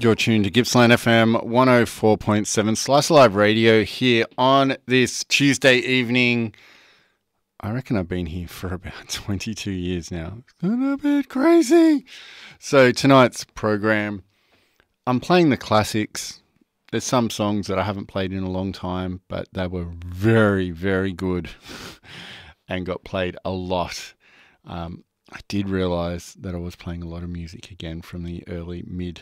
You're tuned to Gippsland FM 104.7 Slice Live Radio here on this Tuesday evening. I reckon I've been here for about 22 years now. It's been a bit crazy. So tonight's program, I'm playing the classics. There's some songs that I haven't played in a long time, but they were very, very good and got played a lot. I did realise that I was playing a lot of music again from the early mid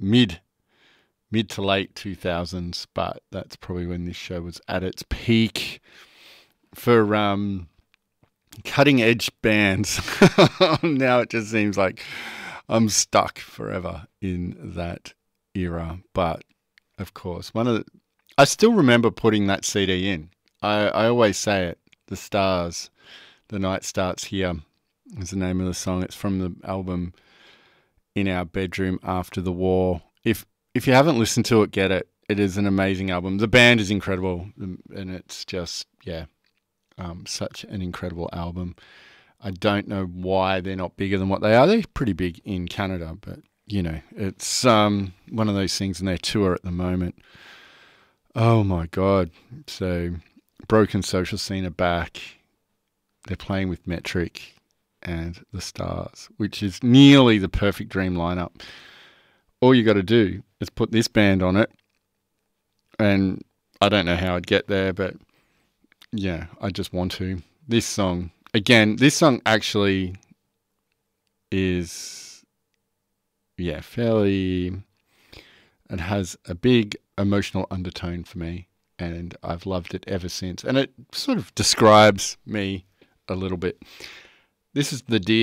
to late 2000s, but that's probably when this show was at its peak for cutting edge bands. Now it just seems like I'm stuck forever in that era. But of course, I still remember putting that CD in. I always say it. The Stars, The Night Starts Here is the name of the song. It's from the album In Our Bedroom After the War. If you haven't listened to it, get it. It is an amazing album. The band is incredible, and it's just, such an incredible album. I don't know why they're not bigger than what they are. They're pretty big in Canada, but, it's one of those things in their tour at the moment. Oh, my God. So, Broken Social Scene are back. They're playing with Metric and the Stars, which is nearly the perfect dream lineup. All you got to do is put this band on it, and I don't know how I'd get there, but yeah, I just want to. This song actually is, fairly, it has a big emotional undertone for me, and I've loved it ever since, and it sort of describes me a little bit. This is the Dear